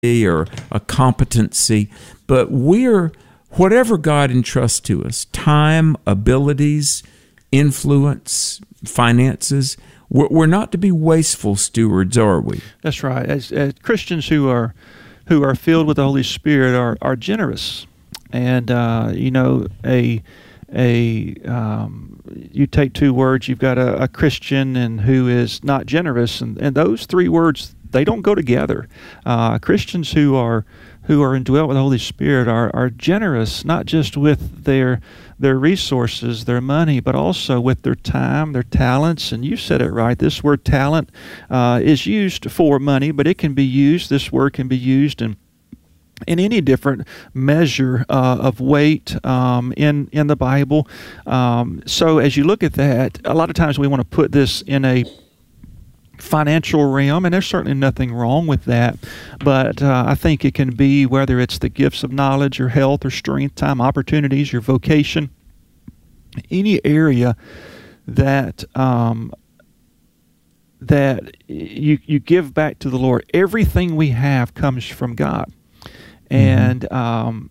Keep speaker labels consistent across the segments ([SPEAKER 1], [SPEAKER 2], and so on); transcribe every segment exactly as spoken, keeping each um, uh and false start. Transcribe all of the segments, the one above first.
[SPEAKER 1] or a competency, but we're, whatever God entrusts to us, time, abilities, influence, finances, we're, we're not to be wasteful stewards, are we?
[SPEAKER 2] That's right. As, as Christians who are who are filled with the Holy Spirit are, are generous. And, uh, you know, a a um, you take two words, you've got a, a Christian and who is not generous, and, and those three words, they don't go together. Uh, Christians who are who are indwelt with the Holy Spirit are, are generous, not just with their their resources, their money, but also with their time, their talents. And you said it right. This word talent uh, is used for money, but it can be used, this word can be used in in any different measure uh, of weight um, in in the Bible. Um, so as you look at that, a lot of times we want to put this in a financial realm, and there's certainly nothing wrong with that, but uh, I think it can be whether it's the gifts of knowledge or health or strength, time, opportunities, your vocation, any area that um, that you you give back to the Lord. Everything we have comes from God. And um,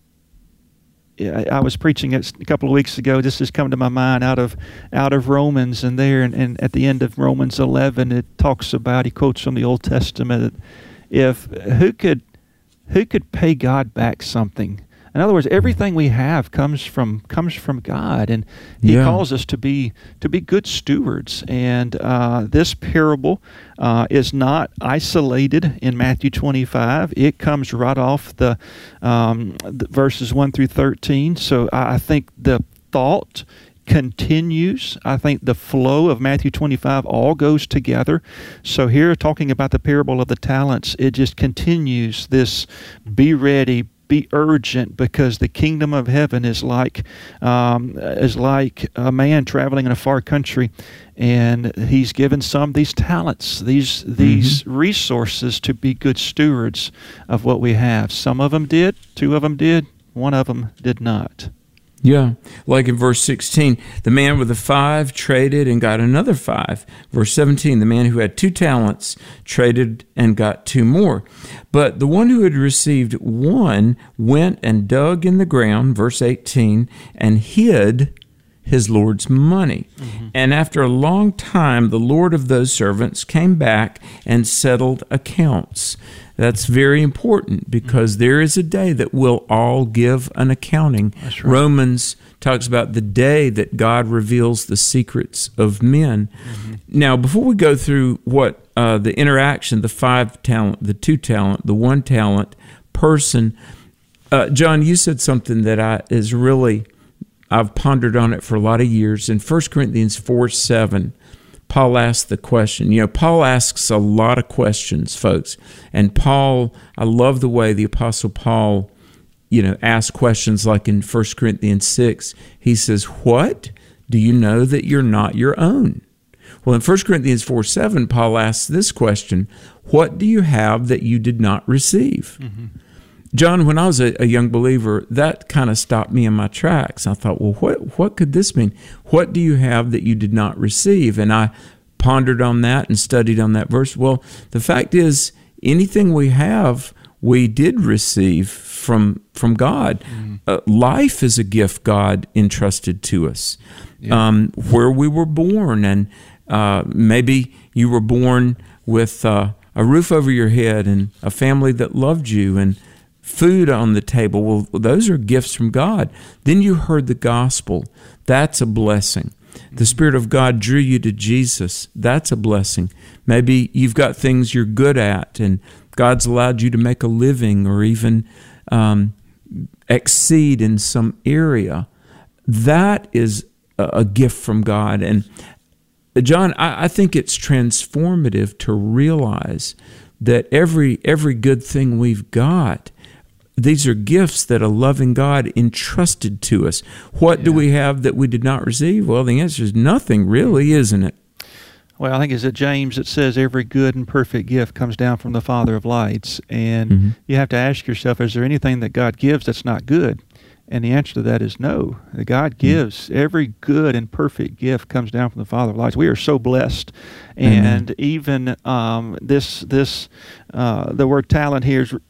[SPEAKER 2] I was preaching it a couple of weeks ago. This has come to my mind out of out of Romans, and there, and, and at the end of Romans eleven, it talks about, he quotes from the Old Testament, if who could who could pay God back something? In other words, everything we have comes from comes from God, and He yeah. calls us to be to be good stewards. And uh, this parable uh, is not isolated in Matthew twenty-five. It comes right off the, um, the verses one through thirteen. So I, I think the thought continues. I think the flow of Matthew twenty-five all goes together. So here, talking about the parable of the talents, it just continues this: be ready, be urgent, because the kingdom of heaven is like um, is like a man traveling in a far country, and he's given some these talents, these these mm-hmm. resources to be good stewards of what we have. Some of them did, two of them did, one of them did not.
[SPEAKER 1] Yeah, like in verse sixteen, the man with the five traded and got another five. Verse seventeen, the man who had two talents traded and got two more. But the one who had received one went and dug in the ground, verse eighteen, and hid his Lord's money. Mm-hmm. And after a long time, the Lord of those servants came back and settled accounts. That's very important, because mm-hmm. there is a day that we'll all give an accounting.
[SPEAKER 2] That's right.
[SPEAKER 1] Romans talks about the day that God reveals the secrets of men. Mm-hmm. Now, before we go through what uh, the interaction, the five talent, the two talent, the one talent person, uh, John, you said something that I is really, I've pondered on it for a lot of years. In First Corinthians four seven, Paul asks the question. You know, Paul asks a lot of questions, folks. And Paul, I love the way the Apostle Paul, you know, asks questions like in First Corinthians six. He says, what? Do you know that you're not your own? Well, in First Corinthians four seven, Paul asks this question: what do you have that you did not receive? Mm-hmm. John, when I was a, a young believer, that kind of stopped me in my tracks. I thought, well, what what could this mean? What do you have that you did not receive? And I pondered on that and studied on that verse. Well, the fact is, anything we have, we did receive from from God. Mm-hmm. Uh, life is a gift God entrusted to us. Yeah. Um, where we were born, and uh, maybe you were born with uh, a roof over your head and a family that loved you, and food on the table. Well, those are gifts from God. Then you heard the gospel. That's a blessing. The Spirit of God drew you to Jesus. That's a blessing. Maybe you've got things you're good at, and God's allowed you to make a living or even um, exceed in some area. That is a, a gift from God. And John, I, I think it's transformative to realize that every every good thing we've got, these are gifts that a loving God entrusted to us. What yeah. do we have that we did not receive? Well, the answer is nothing, really, isn't it?
[SPEAKER 2] Well, I think it's at James it says every good and perfect gift comes down from the Father of lights. And mm-hmm. you have to ask yourself, is there anything that God gives that's not good? And the answer to that is no. God gives. Mm. Every good and perfect gift comes down from the Father of lights. We are so blessed. And mm-hmm. even um, this, this uh, the word talent here is